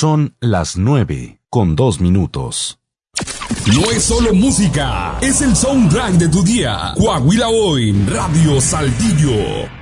Son las 9:02. No es solo música, es el soundtrack de tu día. Coahuila Hoy, Radio Saltillo.